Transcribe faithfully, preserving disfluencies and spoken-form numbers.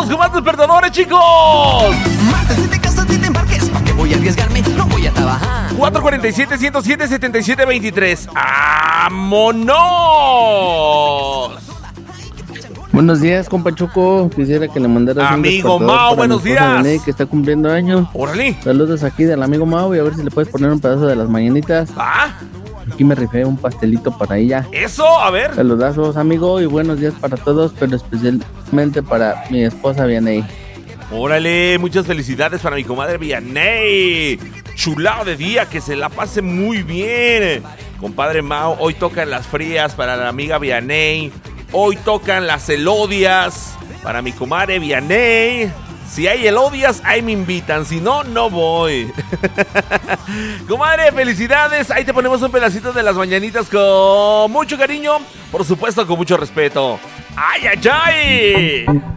los comandos perdedores, chicos. Martes de casa, te embarques, ¿pa' qué voy a arriesgarme? No voy a trabajar. cuatro cuatro siete, uno cero siete, siete siete dos tres. ¡Vámonos! Buenos días, compa Choco. Quisiera que le mandaras un Amigo despertador Mau, para buenos mi esposa días. René, que está cumpliendo años. Órale. Saludos aquí del amigo Mau y a ver si le puedes poner un pedazo de las mañanitas. Ah, Aquí me rifé un pastelito para ella. eso, a ver. Saludazos, amigo, y buenos días para todos, pero especialmente para mi esposa Vianey. Órale, muchas felicidades para mi comadre Vianey. Chulado de día, que se la pase muy bien. Compadre Mau, hoy tocan las frías para la amiga Vianey. Hoy tocan las elodias para mi comadre Vianey. Si hay elodias, ahí me invitan. Si no, no voy. Comadre, felicidades. Ahí te ponemos un pedacito de las mañanitas con mucho cariño. Por supuesto, con mucho respeto. ¡Ay, ay, ay!